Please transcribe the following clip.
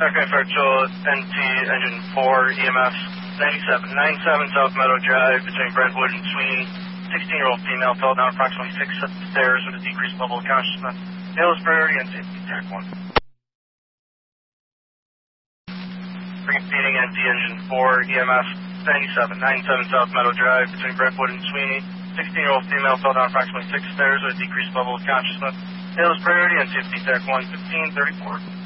Second Virtual NT Engine 4 EMS 9797 South Meadow Drive between Brentwood and Sweeney. 16-year-old female fell down approximately 6 stairs with a decreased level of consciousness. Hail is priority and safety track 1. Repeating NT Engine 4 EMS 9797 South Meadow Drive between Brentwood and Sweeney. 16-year-old female fell down approximately 6 stairs with a decreased level of consciousness. Hail is priority and safety track 1, 1534.